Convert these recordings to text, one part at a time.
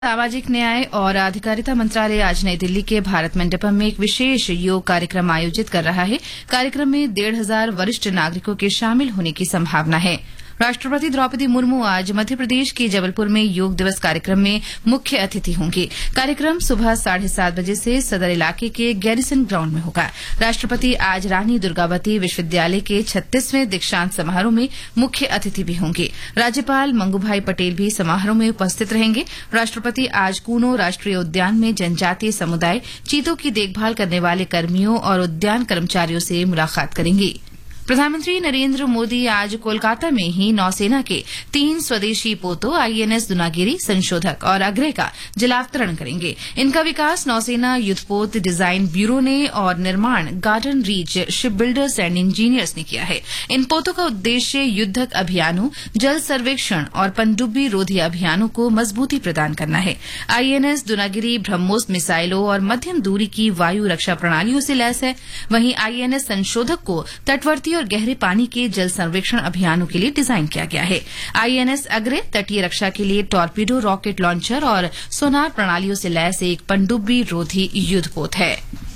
सामाजिक न्याय और अधिकारिता मंत्रालय आज नई दिल्ली के भारत मंडपम में एक विशेष योग कार्यक्रम आयोजित कर रहा है। कार्यक्रम में 1,500 वरिष्ठ नागरिकों के शामिल होने की संभावना है। राष्ट्रपति द्रौपदी मुर्मू आज मध्य प्रदेश के जबलपुर में योग दिवस कार्यक्रम में मुख्य अतिथि होंगी। कार्यक्रम सुबह 7:30 बजे से सदर इलाके के गैरिसन ग्राउंड में होगा। राष्ट्रपति आज रानी दुर्गावती विश्वविद्यालय के 36वें दीक्षांत समारोह में मुख्य अतिथि भी होंगे। राज्यपाल मंगूभाई पटेल भी समारोह में उपस्थित रहेंगे। राष्ट्रपति आज कूनो राष्ट्रीय उद्यान में जनजातीय समुदाय, चीतों की देखभाल करने वाले कर्मियों और उद्यान कर्मचारियों से मुलाकात करेंगे। प्रधानमंत्री नरेंद्र मोदी आज कोलकाता में ही नौसेना के 3 स्वदेशी पोतों आईएनएस दुनागिरी, संशोधक और अग्रय का जलावतरण करेंगे। इनका विकास नौसेना युद्धपोत डिजाइन ब्यूरो ने और निर्माण garden reach ship builders and engineers ने किया है। इन पोतों का उद्देश्य युद्धक अभियानों, जल सर्वेक्षण और पनडुब्बी रोधी अभियानों को मजबूती प्रदान करना है। आईएनएस दुनागिरी ब्रह्मोस मिसाइलों और मध्यम दूरी की वायु रक्षा प्रणालियों से लैस है। वहीं आईएनएस संशोधक को तटवर्ती और गहरे पानी के जल सर्वेक्षण अभियानों के लिए डिजाइन किया गया है। आईएनएस अग्रय तटीय रक्षा के लिए टॉर्पीडो, रॉकेट लॉन्चर और सोनार प्रणालियों से लैस एक पनडुब्बी रोधी युद्धपोत है।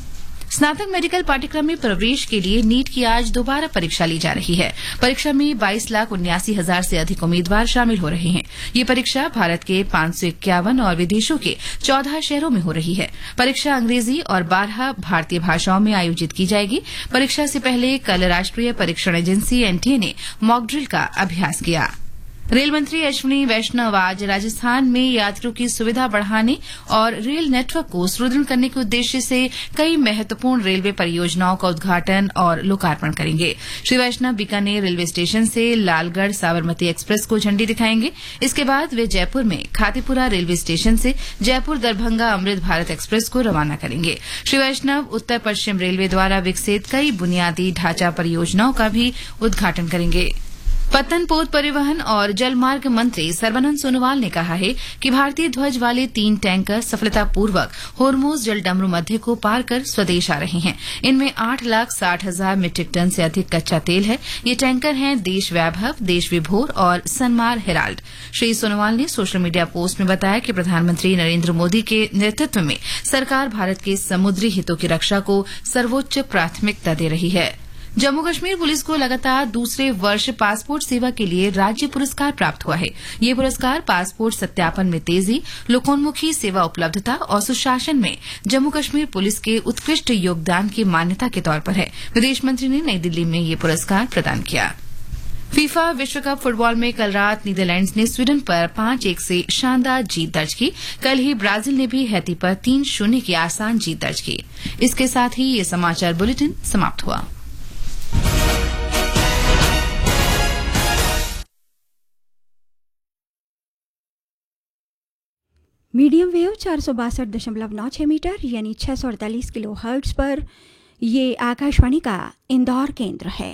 स्नातक मेडिकल पाठ्यक्रम में प्रवेश के लिए नीट की आज दोबारा परीक्षा ली जा रही है। परीक्षा में 22,79,000 से अधिक उम्मीदवार शामिल हो रहे हैं। ये परीक्षा भारत के 551 और विदेशों के 14 शहरों में हो रही है। परीक्षा अंग्रेजी और 12 भारतीय भाषाओं में आयोजित की जाएगी। परीक्षा से पहले कल राष्ट्रीय परीक्षण एजेंसी एनटीए ने मॉक ड्रिल का अभ्यास किया। रेल मंत्री अश्विनी वैष्णव आज राजस्थान में यात्रियों की सुविधा बढ़ाने और रेल नेटवर्क को सुदृढ़ करने के उद्देश्य से कई महत्वपूर्ण रेलवे परियोजनाओं का उद्घाटन और लोकार्पण करेंगे। श्री वैष्णव बीकानेर रेलवे स्टेशन से लालगढ़ साबरमती एक्सप्रेस को झंडी दिखाएंगे। इसके बाद वे जयपुर में खातीपुरा रेलवे स्टेशन से जयपुर दरभंगा अमृत भारत एक्सप्रेस को रवाना करेंगे। श्री वैष्णव उत्तर पश्चिम रेलवे द्वारा विकसित कई बुनियादी ढांचा परियोजनाओं का भी उद्घाटन करेंगे। पत्तन पोत परिवहन और जलमार्ग मंत्री सर्बानंद सोनोवाल ने कहा है कि भारतीय ध्वज वाले 3 टैंकर सफलतापूर्वक होर्मुज जलडमरू मध्य को पार कर स्वदेश आ रहे हैं। इनमें 8,60,000 मीट्रिक टन से अधिक कच्चा तेल है। ये टैंकर हैं देश वैभव, देश विभोर और सनमार हेराल्ड। श्री सोनोवाल ने सोशल मीडिया पोस्ट में बताया कि प्रधानमंत्री नरेंद्र मोदी के नेतृत्व में सरकार भारत के समुद्री हितों की रक्षा को सर्वोच्च प्राथमिकता दे रही है। जम्मू कश्मीर पुलिस को लगातार दूसरे वर्ष पासपोर्ट सेवा के लिए राज्य पुरस्कार प्राप्त हुआ है। ये पुरस्कार पासपोर्ट सत्यापन में तेजी, लोकोन्मुखी सेवा उपलब्धता और सुशासन में जम्मू कश्मीर पुलिस के उत्कृष्ट योगदान की मान्यता के तौर पर है। विदेश मंत्री ने नई दिल्ली में ये पुरस्कार प्रदान किया। फीफा विश्व कप फुटबॉल में कल रात नीदरलैंड्स ने स्वीडन पर 5-1 से शानदार जीत दर्ज की। कल ही ब्राजील ने भी हैती पर 3-0 की आसान जीत दर्ज की। इसके साथ ही ये समाचार बुलेटिन समाप्त हुआ। मीडियम वेव 462.96 मीटर यानी 648 किलो हर्ट्ज पर ये आकाशवाणी का इंदौर केंद्र है।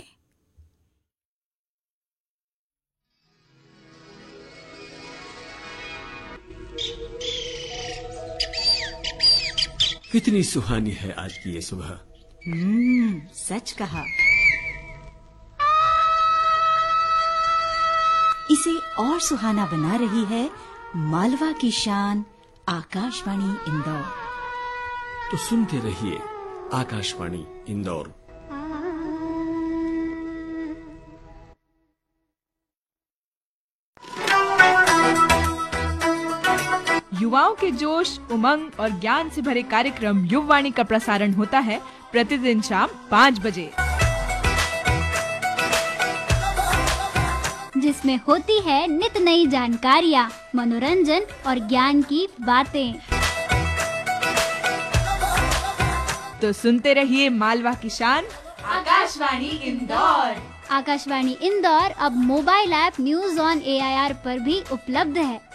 कितनी सुहानी है आज की ये सुबह। सच कहा। इसे और सुहाना बना रही है मालवा की शान आकाशवाणी इंदौर। तो सुनते रहिए आकाशवाणी इंदौर। युवाओं के जोश, उमंग और ज्ञान से भरे कार्यक्रम युववाणी का प्रसारण होता है प्रतिदिन शाम 5 बजे, जिसमें होती है नित नई जानकारियाँ, मनोरंजन और ज्ञान की बातें। तो सुनते रहिए मालवा की शान आकाशवाणी इंदौर। आकाशवाणी इंदौर अब mobile app news on AIR पर भी उपलब्ध है।